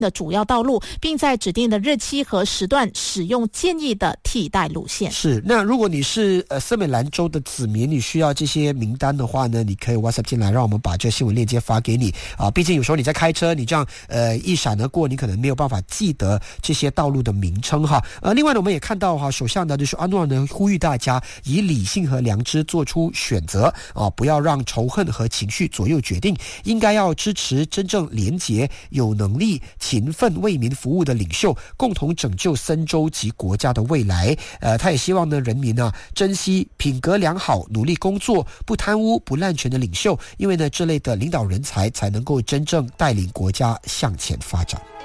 的主要道路，并在指定的日期和时段使用建议的替代路线。 是，那如果你是森美兰州的子民，你需要这些名单的话呢，你可以 WhatsApp 进来，让我们把这新闻链接发给你啊。毕竟有时候你在开车，你这样一闪而过，你可能没有办法记得这些道路的名称哈。另外呢，我们也看到首相呢就是安诺尔呢呼吁大家以理性和良知做出选择啊，不要让仇恨和情绪左右决定，应该要支持真正廉洁、有能力、勤奋为民服务的领袖，共同拯救森州及国家的未来。他也希望呢人民珍惜品格良好、努力工作、不贪污、不滥权的领袖，因为呢这类的领导人才能够真正带领国家向前发展。